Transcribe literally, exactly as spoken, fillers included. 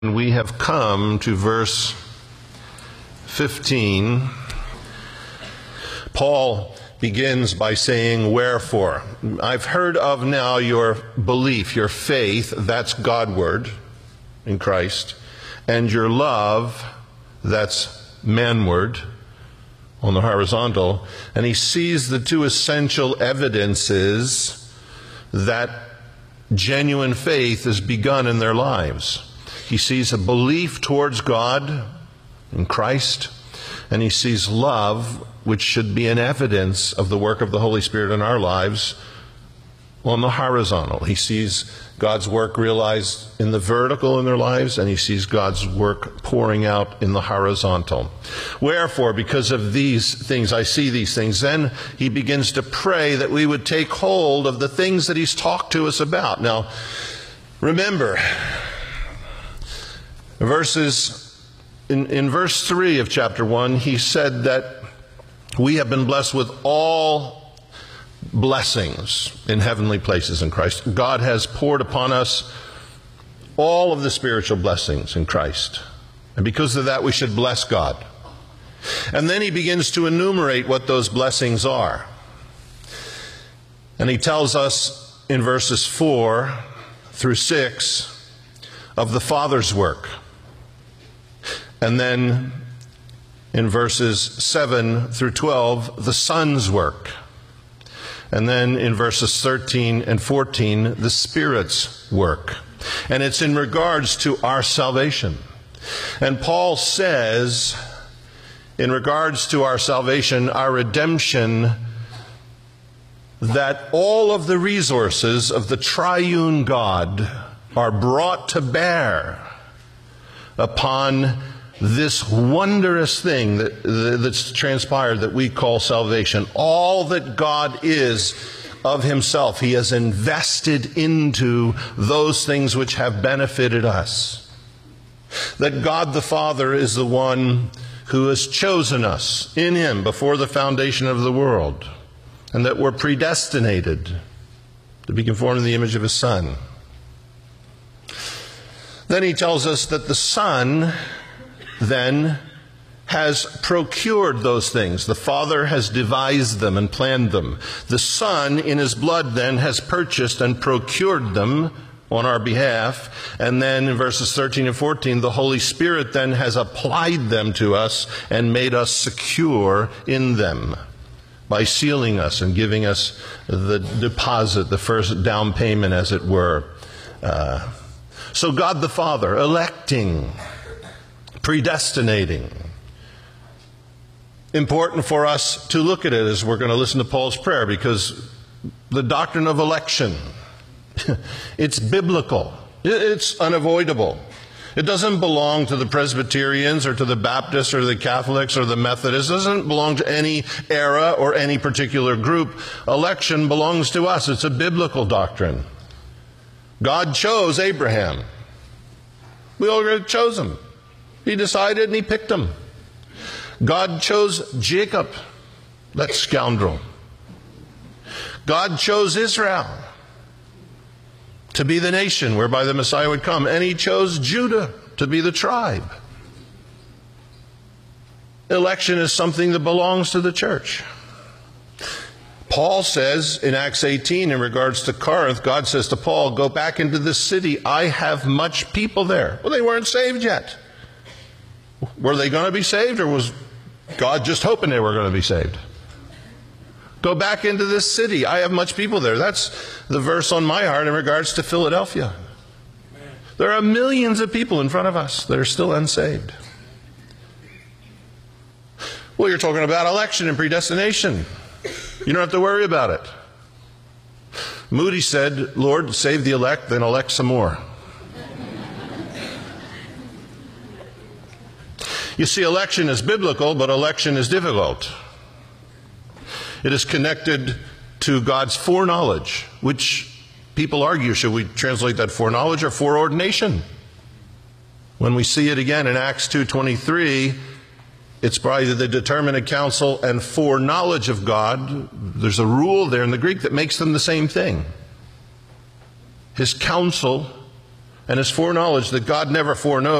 We have come to verse fifteen. Paul begins by saying, wherefore? I've heard of now your belief, your faith, that's Godward in Christ, and your love, that's manward on the horizontal. And he sees the two essential evidences that genuine faith is begun in their lives. He sees a belief towards God in Christ, and he sees love, which should be an evidence of the work of the Holy Spirit in our lives, on the horizontal. He sees God's work realized in the vertical in their lives, and he sees God's work pouring out in the horizontal. Wherefore, because of these things, I see these things, then he begins to pray that we would take hold of the things that he's talked to us about. Now, remember, Verses in, in verse three of chapter one, he said that we have been blessed with all blessings in heavenly places in Christ. God has poured upon us all of the spiritual blessings in Christ. And because of that, we should bless God. And then he begins to enumerate what those blessings are. And he tells us in verses four through six of the Father's work. And then in verses seven through twelve, the Son's work. And then in verses thirteen and fourteen, the Spirit's work. And it's in regards to our salvation. And Paul says, in regards to our salvation, our redemption, that all of the resources of the triune God are brought to bear upon this wondrous thing that, that's transpired that we call salvation. All that God is of himself, he has invested into those things which have benefited us. That God the Father is the one who has chosen us in him before the foundation of the world, and that we're predestinated to be conformed to the image of his Son. Then he tells us that the Son then has procured those things. The Father has devised them and planned them. The Son in his blood then has purchased and procured them on our behalf. And then in verses thirteen and fourteen, the Holy Spirit then has applied them to us and made us secure in them by sealing us and giving us the deposit, the first down payment, as it were. Uh, so God the Father electing, predestinating. Important for us to look at it as we're going to listen to Paul's prayer, because the doctrine of election, it's biblical. It's unavoidable. It doesn't belong to the Presbyterians or to the Baptists or the Catholics or the Methodists. It doesn't belong to any era or any particular group. Election belongs to us. It's a biblical doctrine. God chose Abraham. We already chose him. He decided and he picked him. God chose Jacob, that scoundrel. God chose Israel to be the nation whereby the Messiah would come. And he chose Judah to be the tribe. Election is something that belongs to the church. Paul says in Acts eighteen, in regards to Corinth, God says to Paul, go back into this city. I have much people there. Well, they weren't saved yet. Were they going to be saved, or was God just hoping they were going to be saved? Go back into this city. I have much people there. That's the verse on my heart in regards to Philadelphia. Amen. There are millions of people in front of us that are still unsaved. Well, you're talking about election and predestination. You don't have to worry about it. Moody said, Lord, save the elect, then elect some more. You see, election is biblical, but election is difficult. It is connected to God's foreknowledge, which people argue, should we translate that foreknowledge or foreordination? When we see it again in Acts two twenty-three, it's by the determinate counsel and foreknowledge of God. There's a rule there in the Greek that makes them the same thing. His counsel and his foreknowledge that God never foreknows.